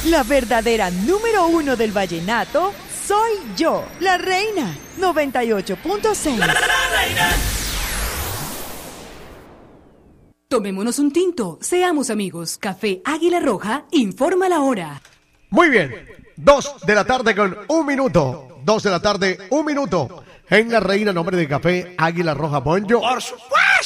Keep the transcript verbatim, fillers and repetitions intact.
La verdadera número uno del vallenato soy yo, la reina. noventa y ocho punto seis. Tomémonos un tinto, seamos amigos. Café Águila Roja informa la hora. Muy bien, dos de la tarde con un minuto. Dos de la tarde, un minuto. En la reina, nombre de Café Águila Roja. Bonjour. Por supuesto.